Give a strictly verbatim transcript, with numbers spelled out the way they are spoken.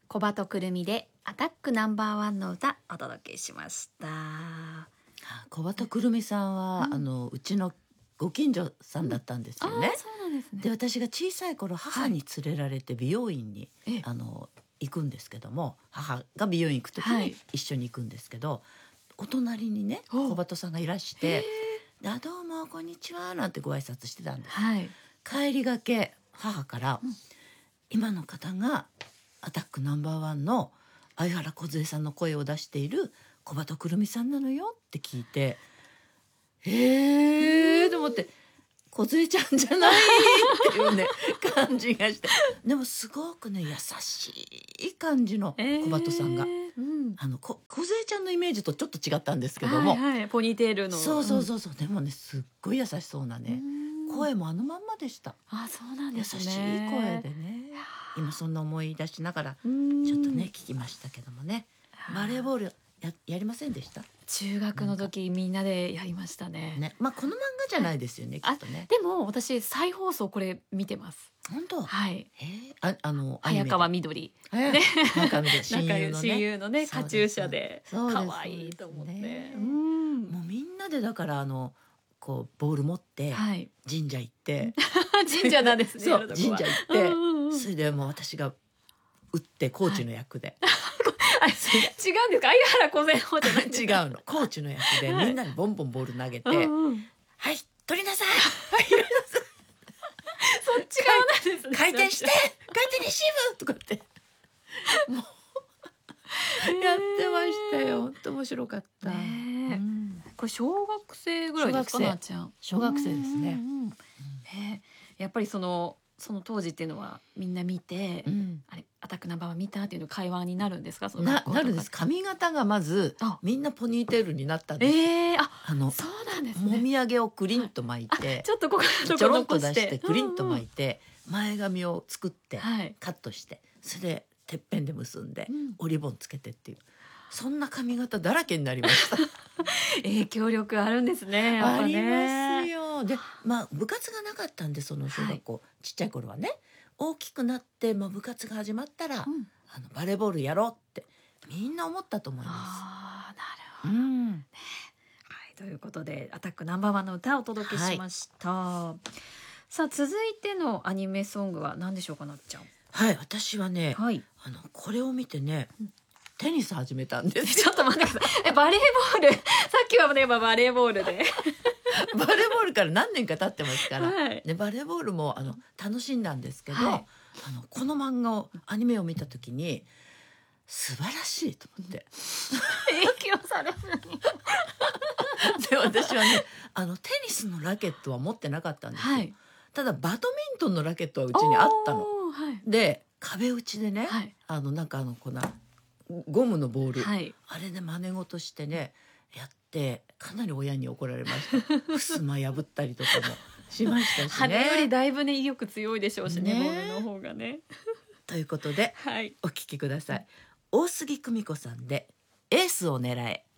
小鳩くるみでアタックナンバーワンの歌お届けしました。 小鳩くるみさんは、うん、あのうちのご近所さんだったんですよね。 うん、そうなんですね。 で私が小さい頃母に連れられて美容院に、はい、あの行くんですけども、母が美容院行く時に一緒に行くんですけど、はい、お隣にね小鳩さんがいらして「あどうもこんにちは」なんてご挨拶してたんです、はい、帰りがけ母から、うん、今の方がアタックナンバーワンの相原梢さんの声を出している小鳩くるみさんなのよって聞いて、へーと思って、梢ちゃんじゃないっていうね感じがして、でもすごくね優しい感じの小鳩さんが、えーうん、あのこ梢ちゃんのイメージとちょっと違ったんですけども、 はいはい、ポニーテールのそうそうそうそう、うん、でもねすっごい優しそうなね声もあのまんまでした。 あ、そうなんですね。 優しい声でね、今そんな思い出しながらちょっとね聞きましたけどもね。バレーボール や, やりませんでした？ 中学の時みんなでやりましたね。 ね、まあこの漫画じゃないですよね、はい、きっとね。 でも私再放送これ見てます。 本当？ はい。 えー、ああの早川みどり、 ね、早川みどり親友のね、 親友のねカチューシャで可愛いと思って、ね、うん、 もうみんなでだからあのこうボール持って神社行って、 はい、神社なんですね。 そう神社行って、うんうん、それでもう私が打ってコーチの役で、 はい、違うんですか？相原梢の方じゃないんですか？ 違うの、コーチの役でみんなにボンボンボール投げて、はい、うんうん、はい取りなさい、はい取りなさいそっち側なんですね。 回転して回転レシーブとかってもうやってましたよ。本当面白かった、ね、うん、 これ小学生ぐらいですか？なあちゃん小学生ですね、 うんうん、ね、やっぱりそのその当時っていうのはみんな見て、うん、あれアタックナンバーワン見たっていうの会話になるんですか？そのな, なるんです。髪型がまずみんなポニーテールになったんです。 えー、ああのそうなんですね。 もみあげをクリンと巻いて、 ちょっとここちょろっと出してクリンと巻いて、うんうん、前髪を作って、はい、カットしてそれでてっぺんで結んで、うん、おリボンつけてっていう、そんな髪型だらけになりました影響力あるんですね、やっぱね。 ありますよ。で、まあ部活がなかったんで、その小学校、はい、ちっちゃい頃はね、大きくなって、まあ、部活が始まったら、うん、あのバレーボールやろうってみんな思ったと思います。 あ、なるほど、 うんね、はい、ということでアタックナンバーワンの歌をお届けしました、はい、さあ続いてのアニメソングは何でしょうか、なっちゃん。 はい、私はね、はい、あのこれを見てね、うん、テニス始めたんです。 ちょっと待ってください。え、バレーボールさっきはねバレーボールでバレーボールから何年か経ってますから、 はい、 ね、バレーボールもあの楽しんだんですけど、はい、あのこの漫画をアニメを見た時に素晴らしいと思って影響されずにで私はねあのテニスのラケットは持ってなかったんですよ、はい、ただバドミントンのラケットはうちにあったの、はい、で壁打ちでね、はい、あのなんかあのこんなゴムのボール、はい、あれで真似事してねやってかなり親に怒られました襖破ったりとかもしましたしね。 羽よりだいぶね意欲強いでしょうしね、ボールの方がねということで、はい、お聞きください、はい、大杉久美子さんでエースを狙え。